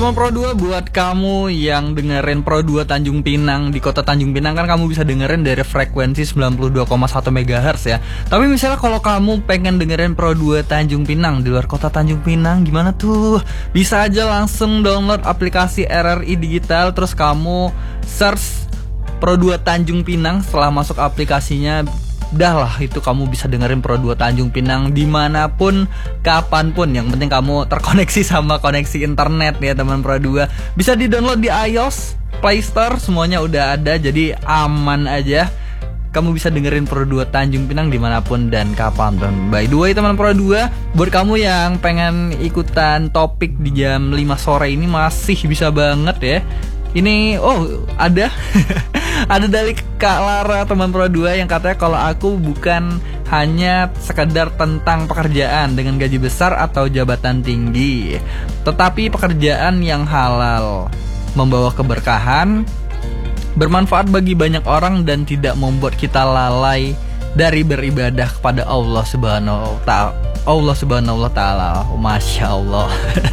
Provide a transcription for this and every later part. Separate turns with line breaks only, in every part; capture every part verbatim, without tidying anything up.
Teman Pro dua, buat kamu yang dengerin Pro dua Tanjung Pinang, di kota Tanjung Pinang kan kamu bisa dengerin dari frekuensi sembilan puluh dua koma satu megahertz ya. Tapi misalnya kalau kamu pengen dengerin Pro dua Tanjung Pinang di luar kota Tanjung Pinang, gimana tuh? Bisa aja langsung download aplikasi R R I Digital, terus kamu search Pro dua Tanjung Pinang. Setelah masuk aplikasinya, dah lah itu kamu bisa dengerin Pro dua Tanjung Pinang dimanapun, kapanpun. Yang penting kamu terkoneksi sama koneksi internet ya teman Pro dua. Bisa di download di iOS, Play Store, semuanya udah ada. Jadi aman aja, kamu bisa dengerin Pro dua Tanjung Pinang dimanapun dan kapanpun. By the way teman Pro dua, buat kamu yang pengen ikutan topik di jam lima sore ini masih bisa banget ya. Ini, oh ada ada dari Kak Lara teman Pro dua yang katanya kalau aku bukan hanya sekedar tentang pekerjaan dengan gaji besar atau jabatan tinggi, tetapi pekerjaan yang halal, membawa keberkahan, bermanfaat bagi banyak orang dan tidak membuat kita lalai dari beribadah kepada Allah Subhanahu wa ta'ala. Allah Subhanahu wa ta'ala. Masya Allah.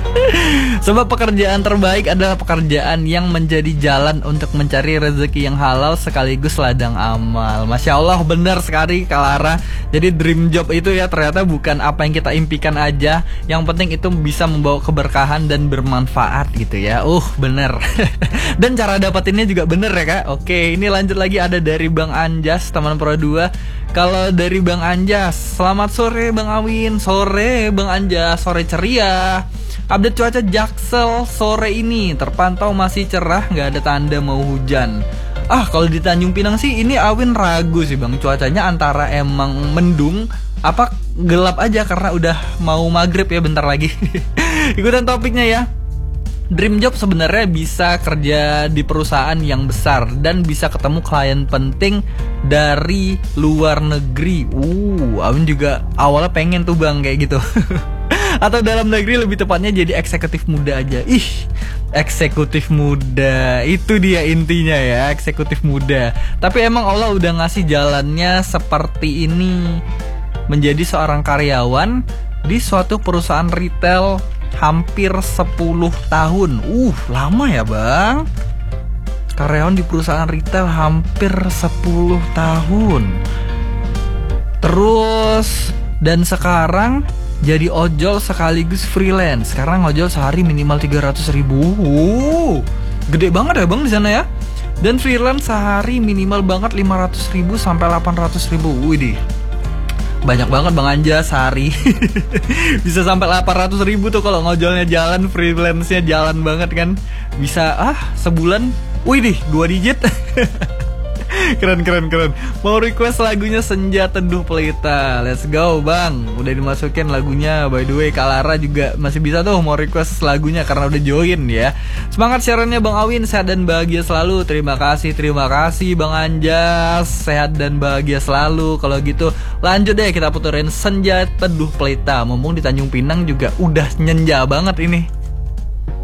Sebab pekerjaan terbaik adalah pekerjaan yang menjadi jalan untuk mencari rezeki yang halal sekaligus ladang amal. Masya Allah, benar sekali Kak Lara. Jadi dream job itu ya ternyata bukan apa yang kita impikan aja, yang penting itu bisa membawa keberkahan dan bermanfaat gitu ya. Uh bener. Dan cara dapatinnya juga bener ya Kak. Oke, ini lanjut lagi, ada dari Bang Anjas teman Pro dua. Kalau dari Bang Anjas, selamat sore Bang Awin. Sore Bang Anjas, sore ceria. Update cuaca Jaksel sore ini terpantau masih cerah, gak ada tanda mau hujan. Ah, kalau di Tanjung Pinang sih ini Awin ragu sih Bang, cuacanya antara emang mendung apa gelap aja karena udah mau maghrib ya bentar lagi. Ikutan topiknya ya. Dream job sebenarnya bisa kerja di perusahaan yang besar dan bisa ketemu klien penting dari luar negeri. Uh, Awin juga awalnya pengen tuh Bang kayak gitu. Atau dalam negeri, lebih tepatnya jadi eksekutif muda aja. Ih, eksekutif muda, itu dia intinya ya, eksekutif muda. Tapi emang Allah udah ngasih jalannya seperti ini, menjadi seorang karyawan di suatu perusahaan retail hampir sepuluh tahun. Uh, lama ya Bang. Karyawan di perusahaan retail hampir sepuluh tahun. Terus, dan sekarang jadi ojol sekaligus freelance. Sekarang ojol sehari minimal tiga ratus ribu. Uh, gede banget ya Bang di sana ya. Dan freelance sehari minimal banget lima ratus ribu sampai delapan ratus ribu. Widih, banyak banget Bang Anjas sehari. Bisa sampai delapan ratus ribu tuh kalau ngojolnya jalan, freelance-nya jalan banget kan. Bisa ah sebulan, widih, dua digit. Keren keren keren. Mau request lagunya Senja Teduh Pelita. Let's go Bang. Udah dimasukin lagunya. By the way Kak Lara juga masih bisa tuh mau request lagunya karena udah join ya. Semangat siarannya Bang Awin, sehat dan bahagia selalu. Terima kasih, terima kasih Bang Anjas, sehat dan bahagia selalu. Kalau gitu lanjut deh kita puterin Senja Teduh Pelita. Mumpung di Tanjung Pinang juga udah nyenja banget ini.